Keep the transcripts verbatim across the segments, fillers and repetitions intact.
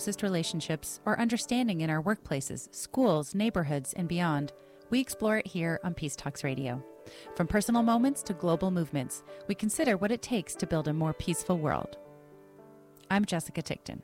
closest relationships, or understanding in our workplaces, schools, neighborhoods, and beyond, we explore it here on Peace Talks Radio. From personal moments to global movements, we consider what it takes to build a more peaceful world. I'm Jessica Tickton.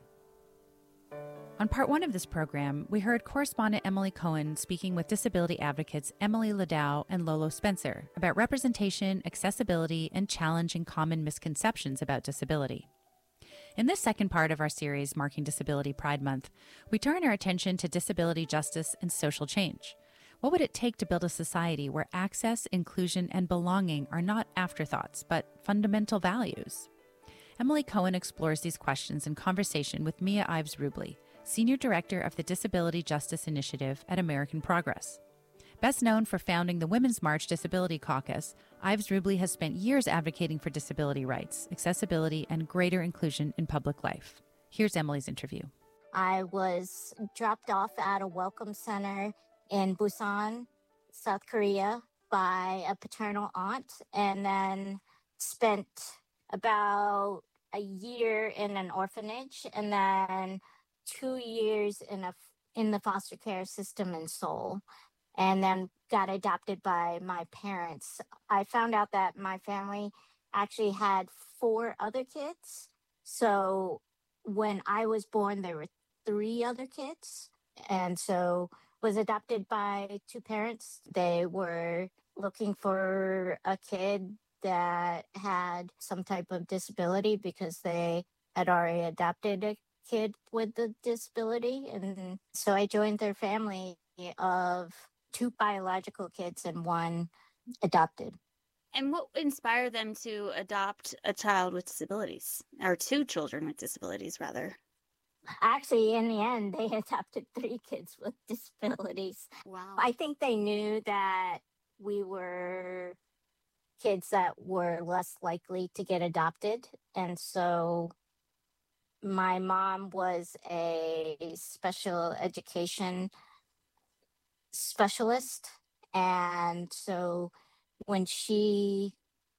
On part one of this program, we heard correspondent Emily Cohen speaking with disability advocates Emily Ladau and Lolo Spencer about representation, accessibility, and challenging common misconceptions about disability. In this second part of our series marking Disability Pride Month, we turn our attention to disability justice and social change. What would it take to build a society where access, inclusion, and belonging are not afterthoughts, but fundamental values? Emily Cohen explores these questions in conversation with Mia Ives Rubley, Senior Director of the Disability Justice Initiative at American Progress. Best known for founding the Women's March Disability Caucus, Ives Rubley has spent years advocating for disability rights, accessibility, and greater inclusion in public life. Here's Emily's interview. I was dropped off at a welcome center in Busan, South Korea, by a paternal aunt, and then spent about a year in an orphanage, and then two years in a in the foster care system in Seoul, and then got adopted by my parents. I found out that my family actually had four other kids. So when I was born, there were three other kids, and so was adopted by two parents. They were looking for a kid that had some type of disability because they had already adopted a kid with the disability. And so I joined their family of two biological kids and one adopted. And what inspired them to adopt a child with disabilities, or two children with disabilities, rather? Actually, in the end, they adopted three kids with disabilities. Wow. I think they knew that we were kids that were less likely to get adopted. And so my mom was a special education specialist. And so when she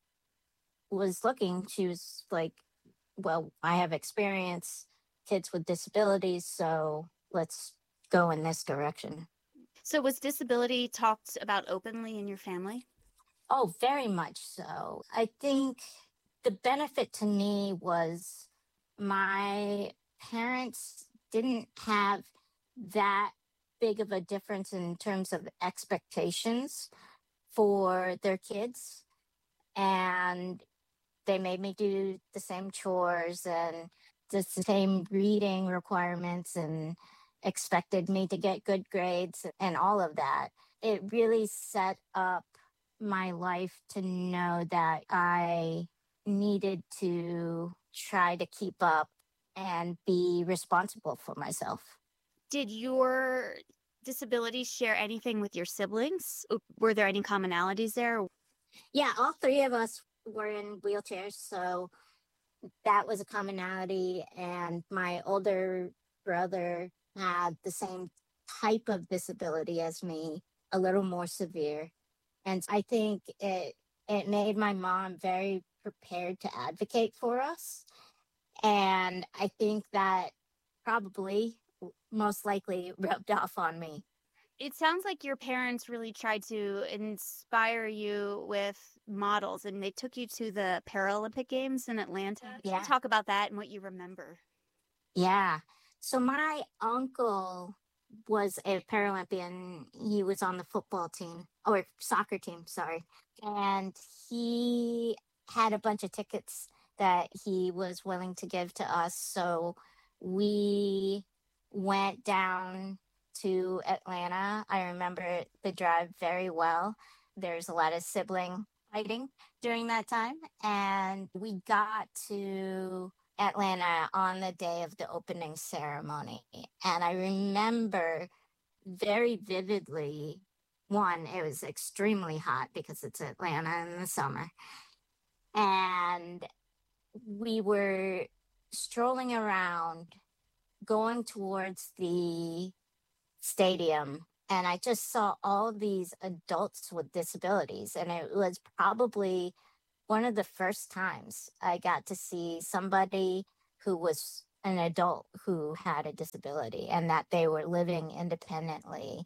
was looking, she was like, well, I have experience kids with disabilities, so let's go in this direction. So was disability talked about openly in your family? Oh, very much so. I think the benefit to me was my parents didn't have that big of a difference in terms of expectations for their kids. And they made me do the same chores and the same reading requirements and expected me to get good grades and all of that. It really set up my life to know that I needed to try to keep up and be responsible for myself. Did your disabilities share anything with your siblings? Were there any commonalities there? Yeah, all three of us were in wheelchairs, so that was a commonality. And my older brother had the same type of disability as me, a little more severe. And I think it it made my mom very prepared to advocate for us. And I think that probably most likely rubbed off on me. It sounds like your parents really tried to inspire you with models, and they took you to the Paralympic Games in Atlanta. Yeah. Talk about that and what you remember. Yeah. So my uncle was a Paralympian. He was on the football team, or soccer team, sorry. And he had a bunch of tickets that he was willing to give to us. So we went down to Atlanta. I remember the drive very well. There's a lot of sibling fighting during that time. And we got to Atlanta on the day of the opening ceremony. And I remember very vividly, one, it was extremely hot because it's Atlanta in the summer. And we were strolling around, going towards the stadium, and I just saw all these adults with disabilities. And it was probably one of the first times I got to see somebody who was an adult who had a disability and that they were living independently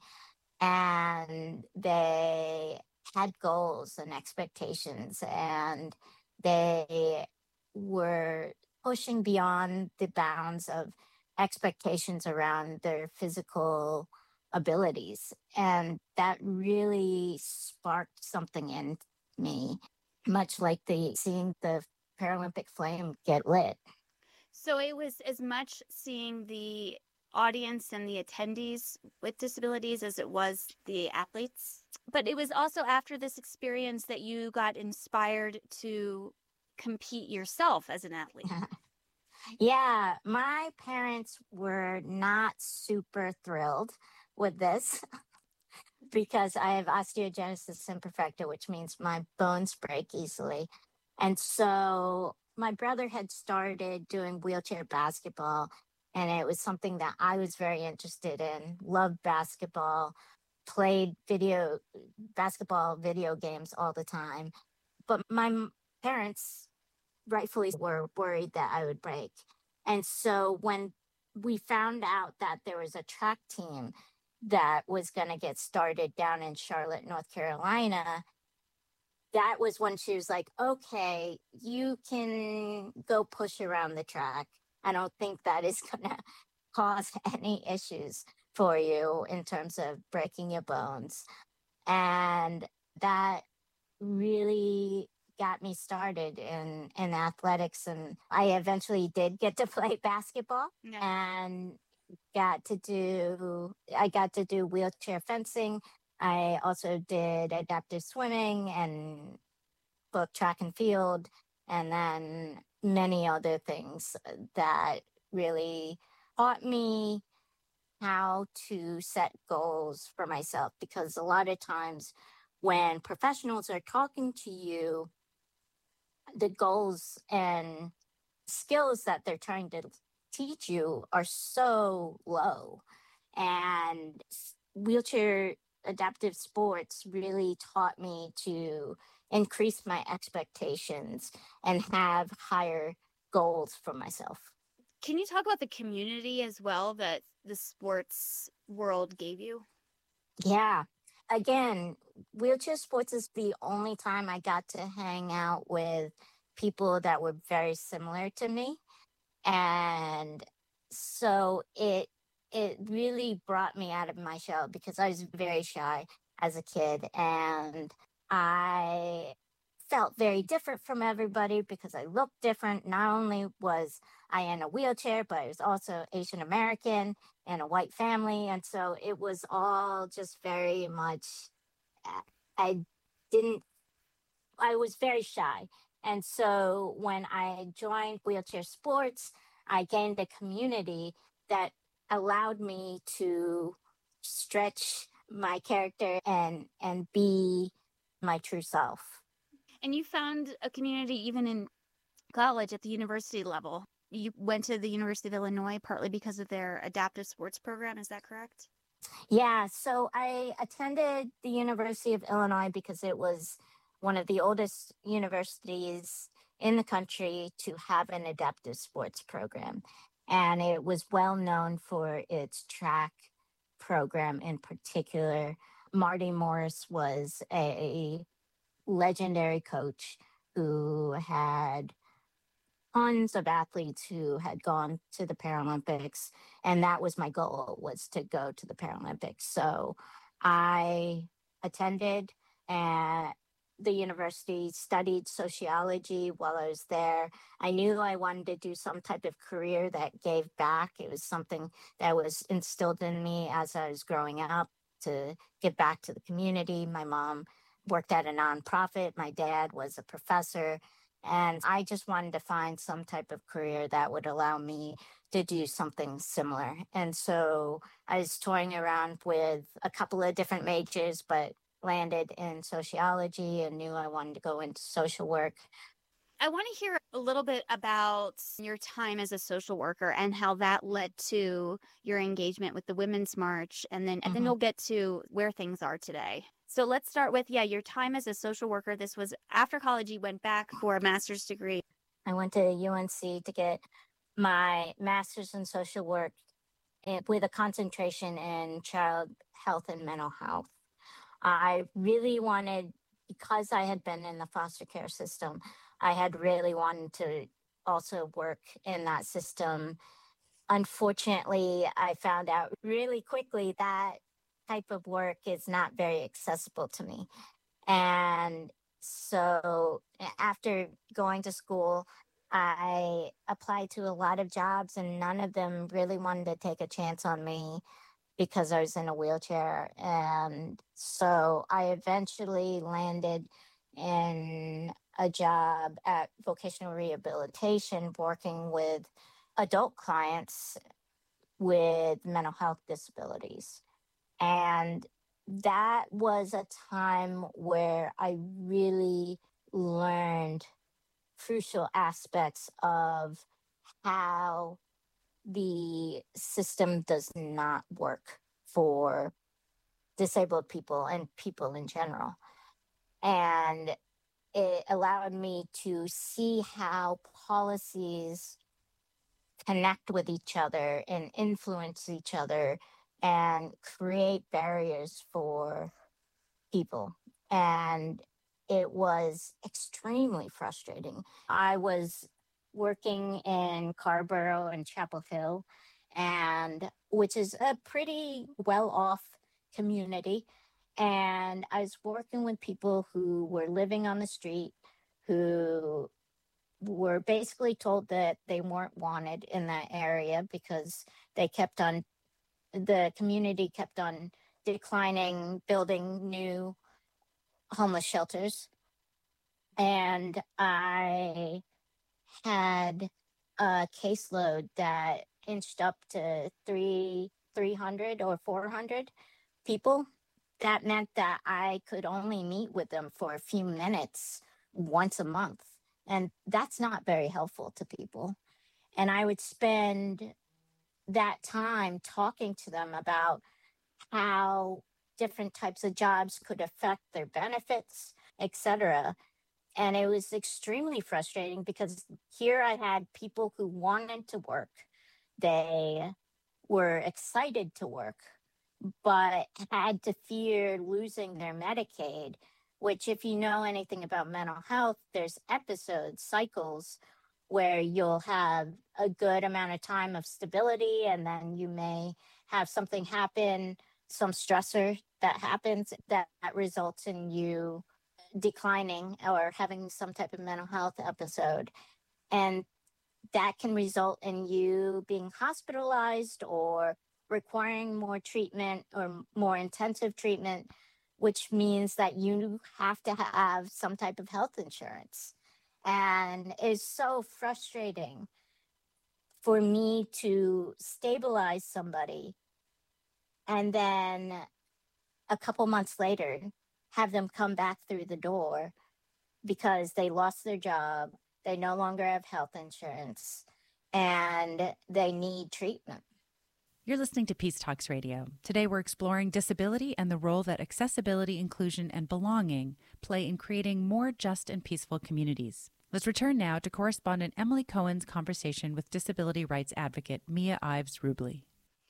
and they had goals and expectations and they were pushing beyond the bounds of expectations around their physical abilities. And that really sparked something in me, much like the seeing the Paralympic flame get lit. So it was as much seeing the audience and the attendees with disabilities as it was the athletes. But it was also after this experience that you got inspired to compete yourself as an athlete. Yeah, my parents were not super thrilled with this because I have osteogenesis imperfecta, which means my bones break easily. And so my brother had started doing wheelchair basketball, and it was something that I was very interested in, loved basketball, played video basketball video games all the time. But my m- parents rightfully were worried that I would break. And so when we found out that there was a track team that was going to get started down in Charlotte, North Carolina, that was when she was like, okay, you can go push around the track. I don't think that is going to cause any issues for you in terms of breaking your bones. And that really got me started in, in athletics. And I eventually did get to play basketball Yeah. and got to do, I got to do wheelchair fencing. I also did adaptive swimming and both track and field, and then many other things that really taught me how to set goals for myself. Because a lot of times when professionals are talking to you, the goals and skills that they're trying to teach you are so low. And wheelchair adaptive sports really taught me to increase my expectations and have higher goals for myself. Can you talk about the community as well that the sports world gave you? Yeah. Again, wheelchair sports is the only time I got to hang out with people that were very similar to me. And so it it really brought me out of my shell because I was very shy as a kid, and I felt very different from everybody because I looked different. Not only was I in a wheelchair, but I was also Asian American in a white family. And so it was all just very much, I didn't, I was very shy. And so when I joined wheelchair sports, I gained a community that allowed me to stretch my character and and be my true self. And you found a community even in college at the university level. You went to the University of Illinois partly because of their adaptive sports program. Is that correct? Yeah, so I attended the University of Illinois because it was one of the oldest universities in the country to have an adaptive sports program. And it was well known for its track program in particular. Marty Morris was a legendary coach who had tons of athletes who had gone to the Paralympics, and that was my goal, was to go to the Paralympics. So I attended at the university, studied sociology while I was there. I knew I wanted to do some type of career that gave back. It was something that was instilled in me as I was growing up, to give back to the community. My mom worked at a nonprofit. My dad was a professor. And I just wanted to find some type of career that would allow me to do something similar. And so I was toying around with a couple of different majors, but landed in sociology and knew I wanted to go into social work. I want to hear a little bit about your time as a social worker and how that led to your engagement with the Women's March. And then, and then Mhm. we'll get to where things are today. So let's start with, yeah, your time as a social worker. This was after college, you went back for a master's degree. I went to U N C to get my master's in social work eh, with a concentration in child health and mental health. I really wanted, because I had been in the foster care system, I had really wanted to also work in that system. Unfortunately, I found out really quickly that type of work is not very accessible to me. And so after going to school, I applied to a lot of jobs, and none of them really wanted to take a chance on me because I was in a wheelchair. And so I eventually landed in a job at vocational rehabilitation working with adult clients with mental health disabilities. And that was a time where I really learned crucial aspects of how the system does not work for disabled people and people in general. And it allowed me to see how policies connect with each other and influence each other and create barriers for people. And it was extremely frustrating. I was working in Carborough and Chapel Hill, and which is a pretty well off community. And I was working with people who were living on the street, who were basically told that they weren't wanted in that area because they kept on, the community kept on declining, building new homeless shelters. And I had a caseload that inched up to three, 300 or four hundred people. That meant that I could only meet with them for a few minutes once a month. And that's not very helpful to people. And I would spend that time talking to them about how different types of jobs could affect their benefits, et cetera. And it was extremely frustrating because here I had people who wanted to work. They were excited to work, but had to fear losing their Medicaid, which, if you know anything about mental health, there's episodes, cycles where you'll have a good amount of time of stability, and then you may have something happen, some stressor that happens that, that results in you declining or having some type of mental health episode. And that can result in you being hospitalized or requiring more treatment or more intensive treatment, which means that you have to have some type of health insurance. And it's so frustrating for me to stabilize somebody and then a couple months later have them come back through the door because they lost their job, they no longer have health insurance, and they need treatment. You're listening to Peace Talks Radio. Today we're exploring disability and the role that accessibility, inclusion, and belonging play in creating more just and peaceful communities. Let's return now to correspondent Emily Cohen's conversation with disability rights advocate Mia Ives Rubley.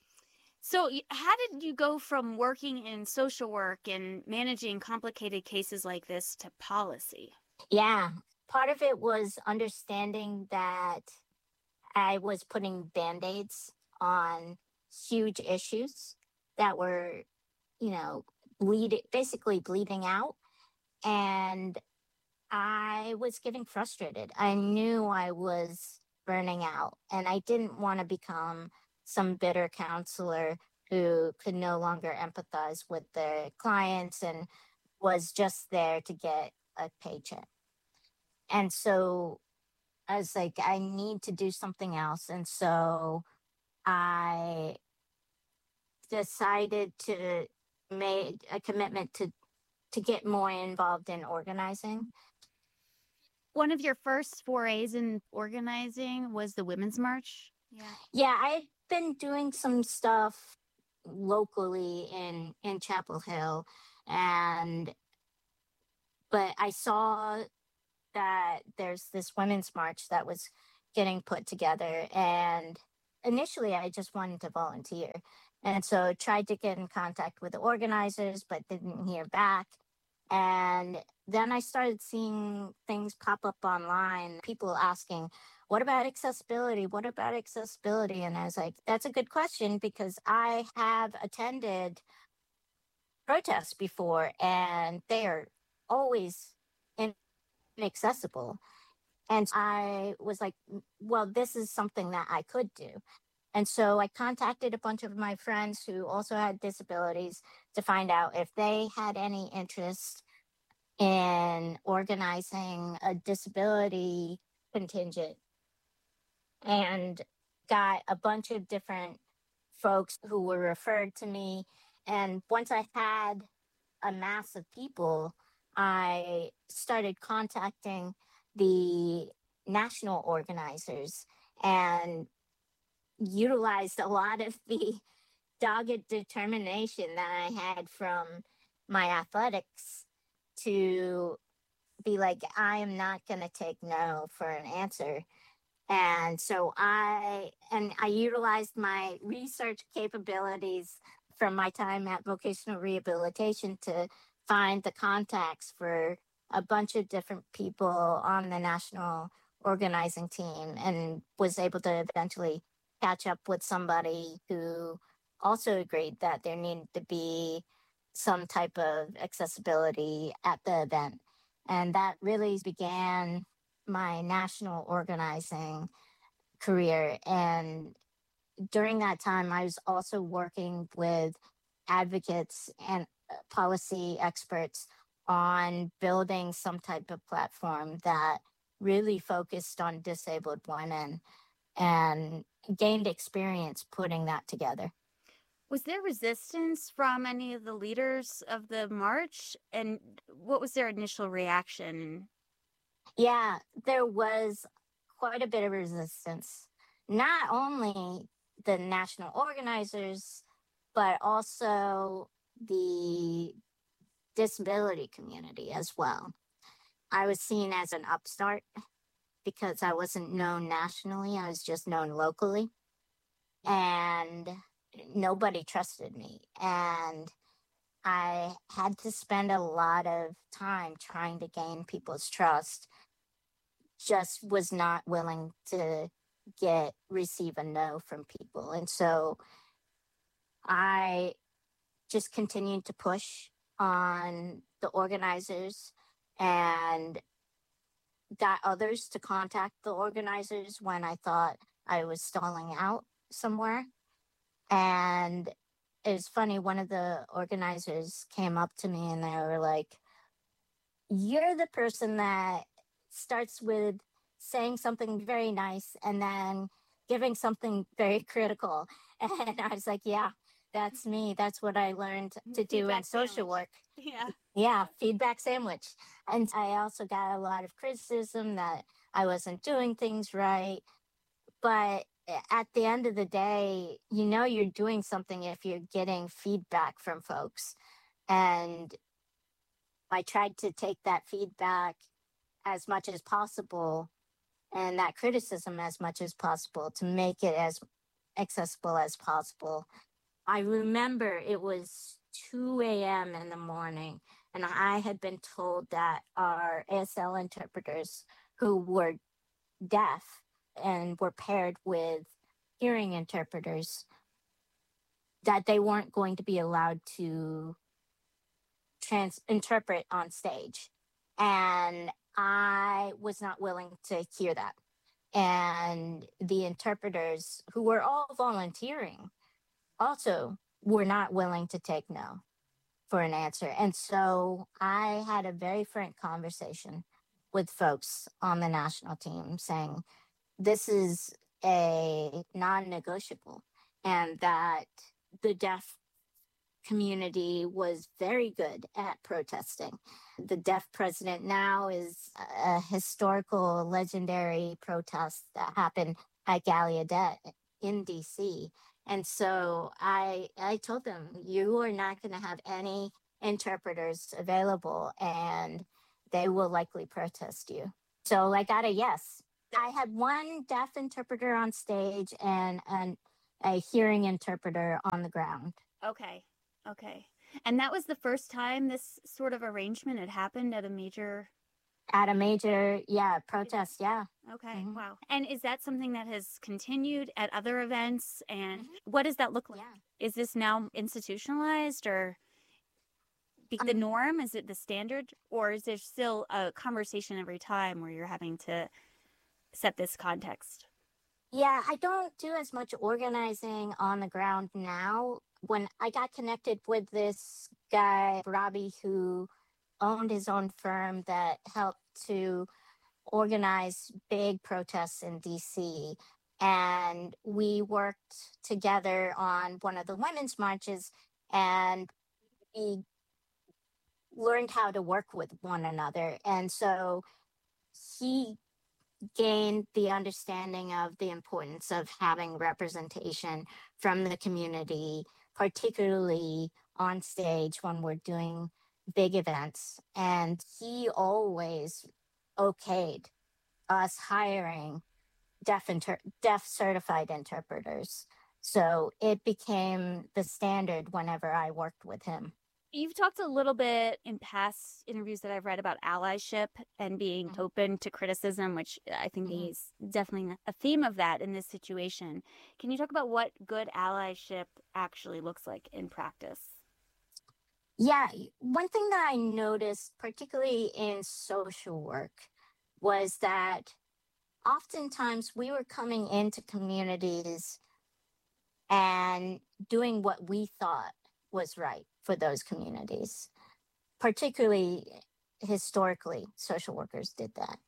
So how did you go from working in social work and managing complicated cases like this to policy? Yeah, part of it was understanding that I was putting Band-Aids on huge issues that were, you know, bleed, basically bleeding out. And I was getting frustrated. I knew I was burning out, and I didn't want to become some bitter counselor who could no longer empathize with their clients and was just there to get a paycheck. And so I was like, I need to do something else. And so I decided to make a commitment to, to get more involved in organizing. One of your first forays in organizing was the Women's March? Yeah, yeah, I've been doing some stuff locally in, in Chapel Hill, and but I saw that there's this Women's March that was getting put together. And initially, I just wanted to volunteer. And so tried to get in contact with the organizers, but didn't hear back. And then I started seeing things pop up online, people asking, what about accessibility? What about accessibility? And I was like, that's a good question because I have attended protests before and they are always inaccessible. And I was like, well, this is something that I could do. And so I contacted a bunch of my friends who also had disabilities to find out if they had any interest in organizing a disability contingent, and got a bunch of different folks who were referred to me. And once I had a mass of people, I started contacting the national organizers and utilized a lot of the dogged determination that I had from my athletics to be like, I am not going to take no for an answer. And so I, and I utilized my research capabilities from my time at vocational rehabilitation to find the contacts for a bunch of different people on the national organizing team, and was able to eventually catch up with somebody who also agreed that there needed to be some type of accessibility at the event. And that really began my national organizing career. And during that time, I was also working with advocates and policy experts on building some type of platform that really focused on disabled women, and gained experience putting that together. Was there resistance from any of the leaders of the march? And what was their initial reaction? Yeah, there was quite a bit of resistance. Not only the national organizers, but also the disability community as well. I was seen as an upstart because I wasn't known nationally. I was just known locally. And nobody trusted me. And I had to spend a lot of time trying to gain people's trust. Just was not willing to get receive a no from people. And so I just continued to push on the organizers and got others to contact the organizers when I thought I was stalling out somewhere. And it's funny, one of the organizers came up to me and they were like, you're the person that starts with saying something very nice and then giving something very critical. And I was like, yeah, that's me. That's what I learned to do Feedback in social sandwich. work. Yeah. Yeah, feedback sandwich. And I also got a lot of criticism that I wasn't doing things right. But at the end of the day, you know you're doing something if you're getting feedback from folks. And I tried to take that feedback as much as possible and that criticism as much as possible to make it as accessible as possible. I remember it was two a.m. in the morning, and I had been told that our A S L interpreters who were deaf and were paired with hearing interpreters, that they weren't going to be allowed to trans interpret on stage. And I was not willing to hear that. And the interpreters, who were all volunteering, also were not willing to take no for an answer. And so I had a very frank conversation with folks on the national team saying, this is a non-negotiable, and that the deaf community was very good at protesting. The deaf president now is a historical, legendary protest that happened at Gallaudet in D C. And so I I told them, you are not going to have any interpreters available, and they will likely protest you. So I got a yes. I had one deaf interpreter on stage and an, a hearing interpreter on the ground. Okay. Okay. And that was the first time this sort of arrangement had happened at a major At a major, yeah, protest, yeah. Okay, Mhm. wow. And is that something that has continued at other events? And Mhm. what does that look like? Yeah. Is this now institutionalized or be the Um, norm? Is it the standard? Or is there still a conversation every time where you're having to set this context? Yeah, I don't do as much organizing on the ground now. When I got connected with this guy, Robbie, who owned his own firm that helped to organize big protests in D C. And we worked together on one of the women's marches, and we learned how to work with one another. And so he gained the understanding of the importance of having representation from the community, particularly on stage when we're doing big events. And he always okayed us hiring deaf inter- deaf certified interpreters. So it became the standard whenever I worked with him. You've talked a little bit in past interviews that I've read about allyship and being Mhm. open to criticism, which I think Mhm. is definitely a theme of that in this situation. Can you talk about what good allyship actually looks like in practice? Yeah, one thing that I noticed, particularly in social work, was that oftentimes we were coming into communities and doing what we thought was right for those communities. Particularly historically, social workers did that.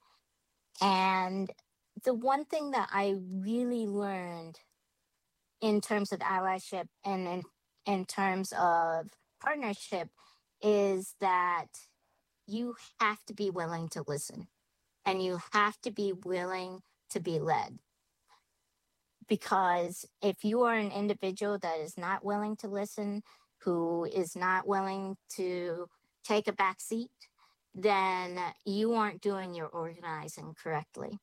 And the one thing that I really learned in terms of allyship and in, in terms of partnership is that you have to be willing to listen and you have to be willing to be led. Because if you are an individual that is not willing to listen, who is not willing to take a back seat, then you aren't doing your organizing correctly.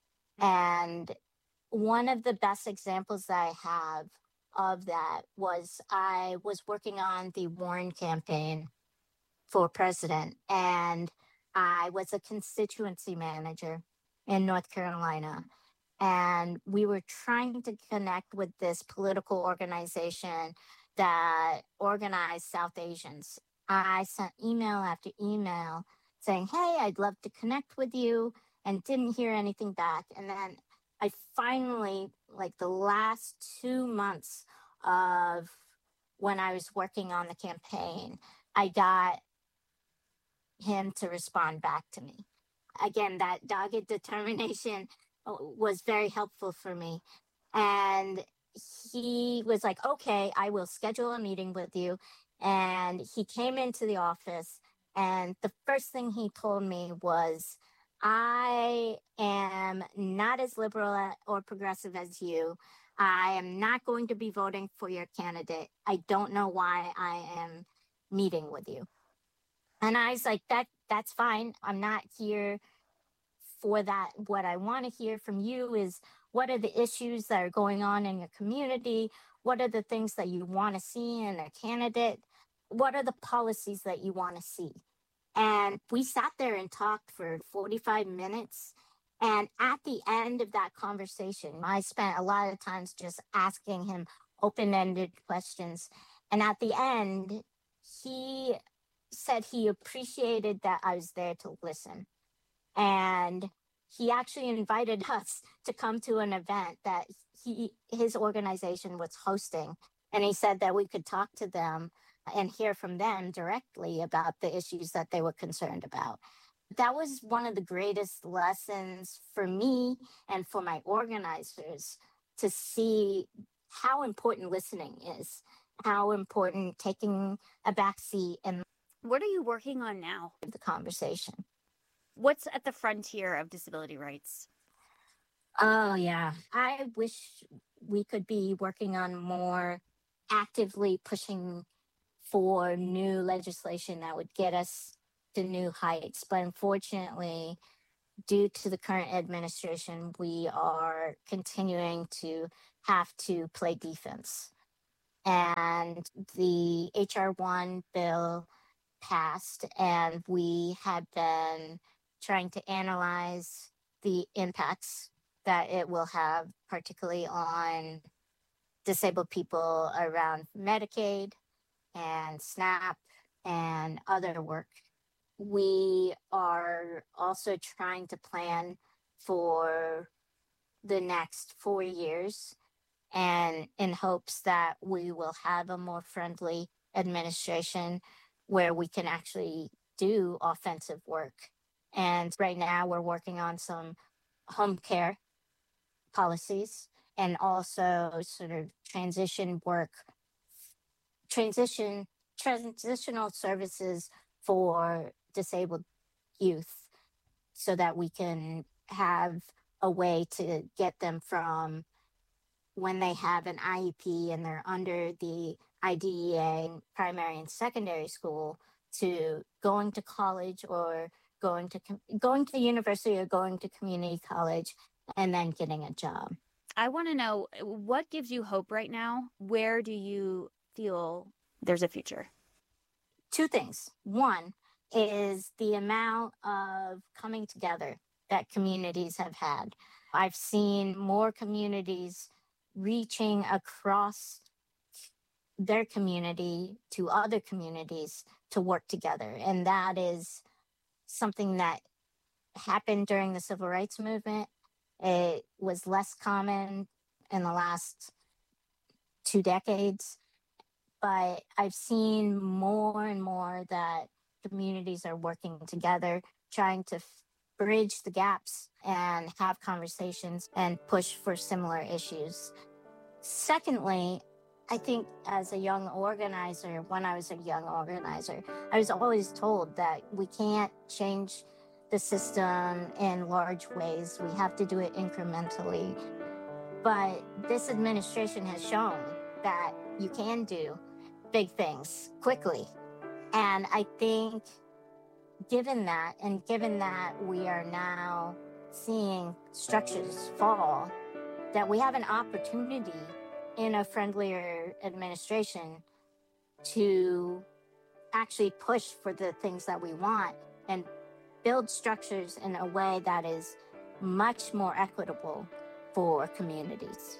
And one of the best examples that I have of that was I was working on the Warren campaign for president, and I was a constituency manager in North Carolina. And we were trying to connect with this political organization that organized South Asians. I sent email after email saying, hey, I'd love to connect with you, and didn't hear anything back. And then I finally, like the last two months of when I was working on the campaign, I got him to respond back to me. Again, that dogged determination was very helpful for me. And he was like, okay, I will schedule a meeting with you. And he came into the office, and the first thing he told me was, I am not as liberal or progressive as you. I am not going to be voting for your candidate. I don't know why I am meeting with you. And I was like, that that's fine. I'm not here for that. What I want to hear from you is, what are the issues that are going on in your community? What are the things that you want to see in a candidate? What are the policies that you want to see? And we sat there and talked for forty-five minutes. And at the end of that conversation, I spent a lot of times just asking him open-ended questions. And at the end, he said he appreciated that I was there to listen. And he actually invited us to come to an event that he his organization was hosting. And he said that we could talk to them and hear from them directly about the issues that they were concerned about. That was one of the greatest lessons for me and for my organizers, to see how important listening is, how important taking a back seat and What are you working on now? the conversation. What's at the frontier of disability rights? Oh, yeah. I wish we could be working on more actively pushing for new legislation that would get us to new heights. But unfortunately, due to the current administration, we are continuing to have to play defense. And the H R one bill passed, and we have been trying to analyze the impacts that it will have, particularly on disabled people around Medicaid and SNAP and other work. We are also trying to plan for the next four years and in hopes that we will have a more friendly administration where we can actually do offensive work. And right now we're working on some home care policies and also sort of transition work, transition, transitional services for disabled youth so that we can have a way to get them from when they have an I E P and they're under the I D E A primary and secondary school to going to college or going to going to university or going to community college and then getting a job. I want to know, what gives you hope right now? Where do you feel there's a future? Two things. One is the amount of coming together that communities have had. I've seen more communities reaching across their community to other communities to work together. And that is something that happened during the civil rights movement. It was less common in the last two decades, but I've seen more and more that communities are working together, trying to f- bridge the gaps and have conversations and push for similar issues. Secondly, I think as a young organizer, when I was a young organizer, I was always told that we can't change the system in large ways. We have to do it incrementally. But this administration has shown that you can do big things quickly. And I think given that, and given that we are now seeing structures fall, that we have an opportunity in a friendlier administration to actually push for the things that we want and build structures in a way that is much more equitable for communities.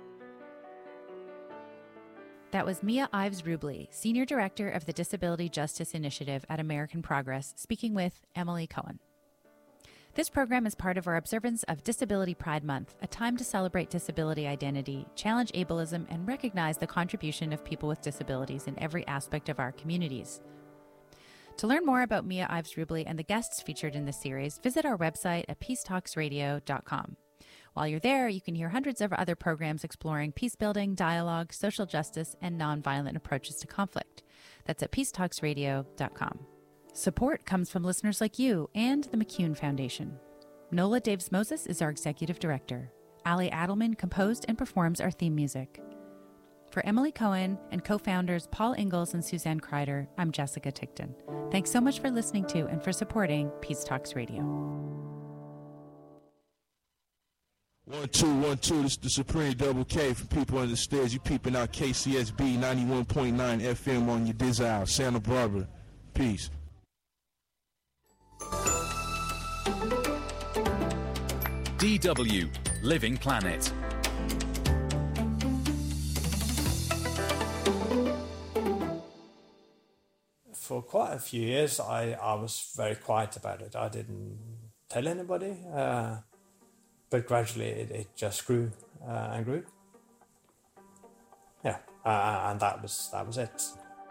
That was Mia Ives Rubley, Senior Director of the Disability Justice Initiative at American Progress, speaking with Emily Cohen. This program is part of our observance of Disability Pride Month, a time to celebrate disability identity, challenge ableism, and recognize the contribution of people with disabilities in every aspect of our communities. To learn more about Mia Ives Rubley and the guests featured in this series, visit our website at peace talks radio dot com. While you're there, you can hear hundreds of other programs exploring peace building, dialogue, social justice, and nonviolent approaches to conflict. That's at peace talks radio dot com. Support comes from listeners like you and the McCune Foundation. Nola Daves-Moses is our executive director. Ali Adelman composed and performs our theme music. For Emily Cohen and co-founders Paul Ingalls and Suzanne Kreider, I'm Jessica Tickton. Thanks so much for listening to and for supporting Peace Talks Radio. One, two, one, two. This is the Supreme Double K from People Under the Stairs. You peeping out K C S B ninety-one point nine F M on your Dizzle, Santa Barbara. Peace. D W, Living Planet. For quite a few years, I, I was very quiet about it. I didn't tell anybody, uh, but gradually it, it just grew uh, and grew. Yeah, uh, and that was that was it.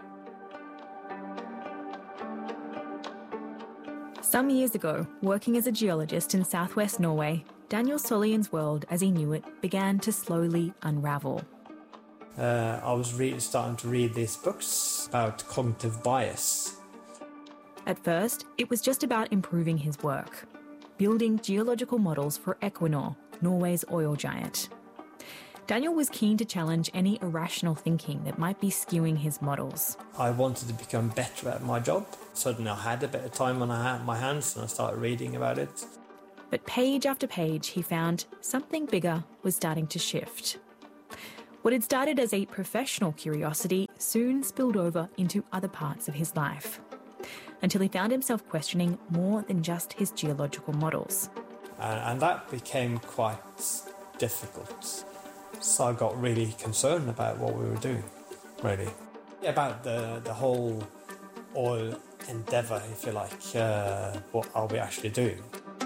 Some years ago, working as a geologist in southwest Norway, Daniel Solian's world as he knew it began to slowly unravel. Uh, I was re- starting to read these books about cognitive bias. At first, it was just about improving his work, building geological models for Equinor, Norway's oil giant. Daniel was keen to challenge any irrational thinking that might be skewing his models. I wanted to become better at my job. Suddenly I had a bit of time on my hands and I started reading about it. But page after page, he found something bigger was starting to shift. What had started as a professional curiosity soon spilled over into other parts of his life, until he found himself questioning more than just his geological models. And, and that became quite difficult. So I got really concerned about what we were doing, really. About the, the whole oil endeavour, if you like, uh, what are we actually doing?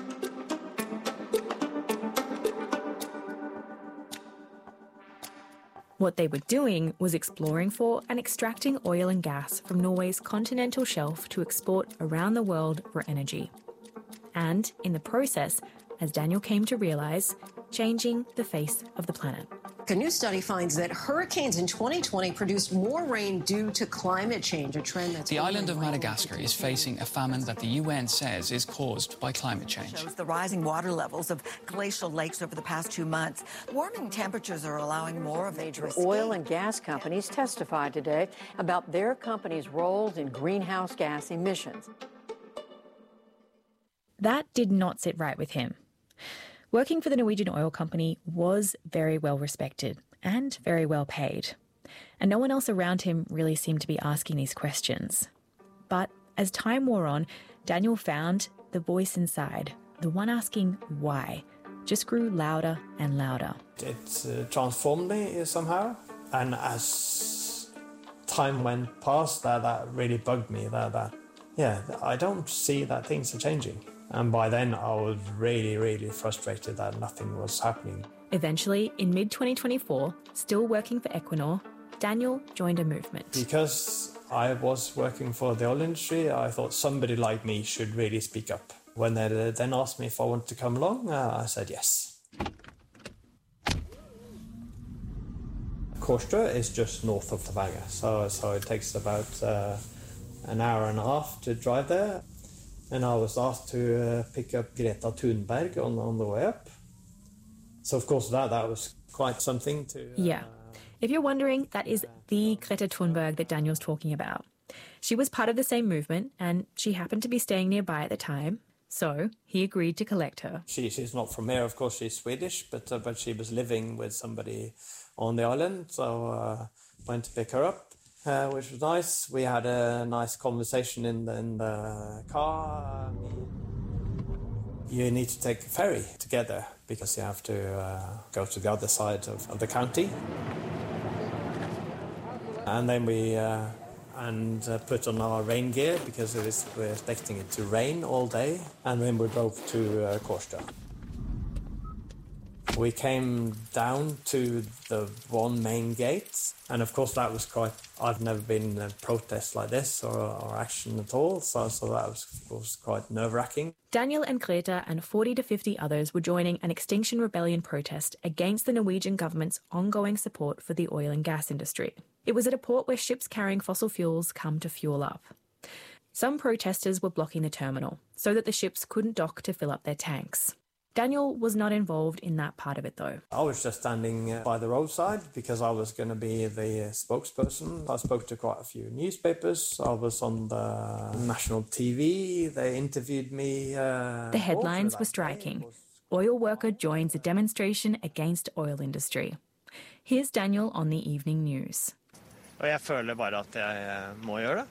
What they were doing was exploring for and extracting oil and gas from Norway's continental shelf to export around the world for energy. And, in the process, as Daniel came to realise, changing the face of the planet. A new study finds that hurricanes in twenty twenty produced more rain due to climate change, a trend that's... The island of Madagascar is facing a famine that the U N says is caused by climate change. Shows the rising water levels of glacial lakes over the past two months. Warming temperatures are allowing more of major oil and gas companies testified today about their companies' roles in greenhouse gas emissions. That did not sit right with him. Working for the Norwegian oil company was very well respected and very well paid. And no one else around him really seemed to be asking these questions. But as time wore on, Daniel found the voice inside, the one asking why, just grew louder and louder. It uh, transformed me somehow. And as time went past, that, that really bugged me. That, that, yeah, I don't see that things are changing. And by then, I was really, really frustrated that nothing was happening. Eventually, in mid twenty twenty-four, still working for Equinor, Daniel joined a movement. Because I was working for the oil industry, I thought somebody like me should really speak up. When they then asked me if I wanted to come along, uh, I said yes. Kårstø is just north of Stavanger, so, so it takes about uh, an hour and a half to drive there. And I was asked to uh, pick up Greta Thunberg on, on the way up. So, of course, that, that was quite something to... Uh, yeah. If you're wondering, that is the Greta Thunberg that Daniel's talking about. She was part of the same movement, and she happened to be staying nearby at the time, so he agreed to collect her. She, she's not from here, of course, she's Swedish, but, uh, but she was living with somebody on the island, so I uh, went to pick her up. Uh, which was nice. We had a nice conversation in the, in the car. You need to take a ferry together because you have to uh, go to the other side of, of the county. And then we uh, and uh, put on our rain gear because it was, we were expecting it to rain all day. And then we drove to uh, Kårstø. We came down to the one main gate, and of course that was quite... I've never been in a protest like this or, or action at all, so, so that was, of course, quite nerve-wracking. Daniel and Greta and forty to fifty others were joining an Extinction Rebellion protest against the Norwegian government's ongoing support for the oil and gas industry. It was at a port where ships carrying fossil fuels come to fuel up. Some protesters were blocking the terminal so that the ships couldn't dock to fill up their tanks. Daniel was not involved in that part of it, though. I was just standing uh, by the roadside because I was going to be the uh, spokesperson. I spoke to quite a few newspapers. I was on the national T V. They interviewed me. Uh, the headlines were striking. Was... Oil worker joins a demonstration against oil industry. Here's Daniel on the evening news. Jeg føler bare at jeg må gjøre det.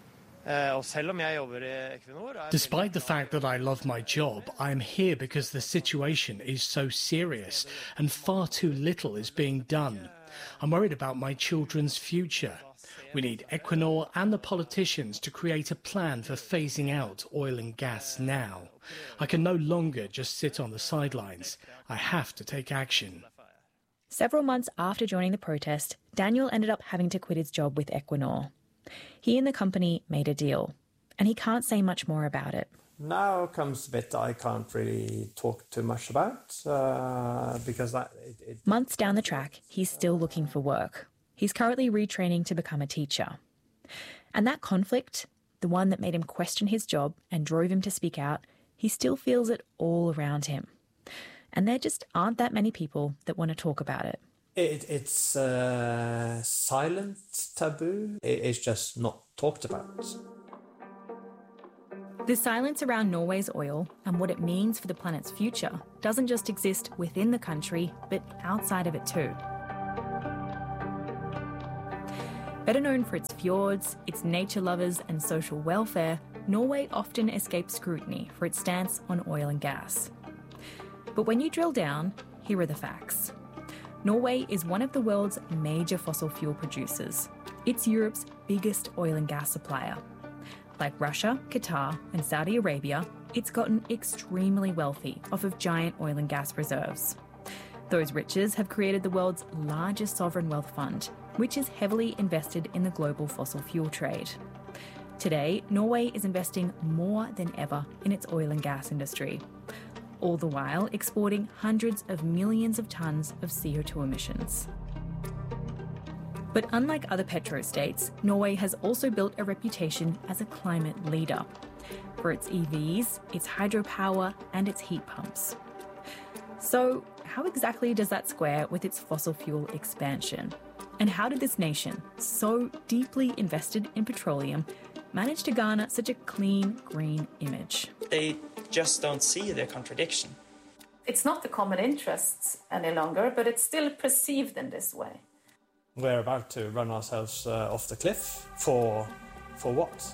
Despite the fact that I love my job, I am here because the situation is so serious and far too little is being done. I'm worried about my children's future. We need Equinor and the politicians to create a plan for phasing out oil and gas now. I can no longer just sit on the sidelines. I have to take action. Several months after joining the protest, Daniel ended up having to quit his job with Equinor. He and the company made a deal, and he can't say much more about it. Now comes the bit I can't really talk too much about, uh, because that... It, it... Months down the track, he's still looking for work. He's currently retraining to become a teacher. And that conflict, the one that made him question his job and drove him to speak out, he still feels it all around him. And there just aren't that many people that want to talk about it. It, it's uh, silent taboo. It, it's just not talked about. The silence around Norway's oil and what it means for the planet's future doesn't just exist within the country, but outside of it too. Better known for its fjords, its nature lovers and social welfare, Norway often escapes scrutiny for its stance on oil and gas. But when you drill down, here are the facts. Norway is one of the world's major fossil fuel producers. It's Europe's biggest oil and gas supplier. Like Russia, Qatar, and Saudi Arabia, it's gotten extremely wealthy off of giant oil and gas reserves. Those riches have created the world's largest sovereign wealth fund, which is heavily invested in the global fossil fuel trade. Today, Norway is investing more than ever in its oil and gas industry, all the while exporting hundreds of millions of tonnes of C O two emissions. But unlike other petro-states, Norway has also built a reputation as a climate leader for its E Vs, its hydropower, and its heat pumps. So, how exactly does that square with its fossil fuel expansion? And how did this nation, so deeply invested in petroleum, manage to garner such a clean, green image? They just don't see the contradiction. It's not the common interests any longer, but it's still perceived in this way. We're about to run ourselves uh, off the cliff. For, for what?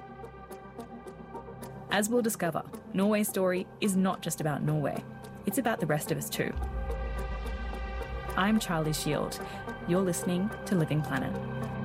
As we'll discover, Norway's story is not just about Norway. It's about the rest of us too. I'm Charlie Shield. You're listening to Living Planet.